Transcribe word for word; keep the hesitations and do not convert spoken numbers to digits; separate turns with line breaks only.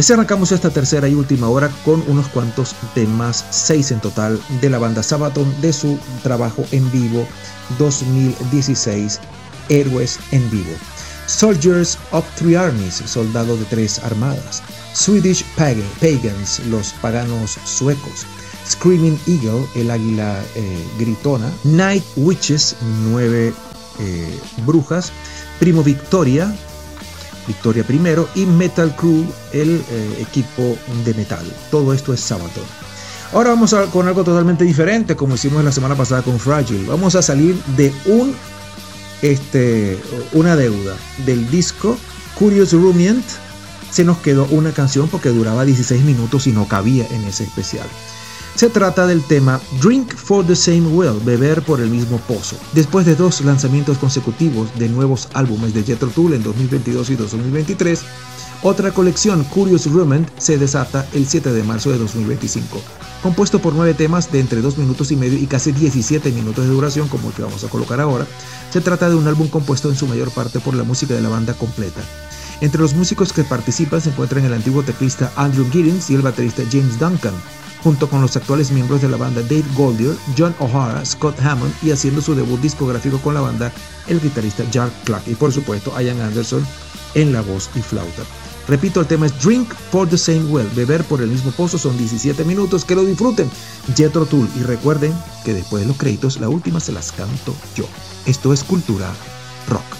Así arrancamos esta tercera y última hora con unos cuantos temas, seis en total, de la banda Sabaton de su trabajo en vivo dos mil dieciséis, Héroes en Vivo. Soldiers of Three Armies, Soldados de Tres Armadas. Swedish Pagans, Los Paganos Suecos. Screaming Eagle, El Águila eh, Gritona. Night Witches, Nueve eh, Brujas. Primo Victoria, Victoria primero, y Metal Crew, el eh, equipo de metal. Todo esto es Sabaton. Ahora vamos a, con algo totalmente diferente, como hicimos la semana pasada con Fragile. Vamos a salir de un este, una deuda del disco Curious Rumiant. Se nos quedó una canción porque duraba dieciséis minutos y no cabía en ese especial. Se trata del tema Drink for the Same Well, Beber por el mismo pozo. Después de dos lanzamientos consecutivos de nuevos álbumes de Jethro Tull en dos mil veintidós y dos mil veintitrés, otra colección, Curious Rumiant, se desata el siete de marzo de dos mil veinticinco. Compuesto por nueve temas de entre dos minutos y medio y casi diecisiete minutos de duración, como el que vamos a colocar ahora, se trata de un álbum compuesto en su mayor parte por la música de la banda completa. Entre los músicos que participan se encuentran el antiguo teclista Andrew Giddens y el baterista James Duncan, junto con los actuales miembros de la banda Dave Goldier, John O'Hara, Scott Hammond, y haciendo su debut discográfico con la banda el guitarrista Jark Clark y por supuesto Ian Anderson en la voz y flauta. Repito, el tema es Drink for the Same Well, Beber por el mismo pozo. Son diecisiete minutos, que lo disfruten. Jethro Tull, y recuerden que después de los créditos la última se las canto yo. Esto es Cultura Rock.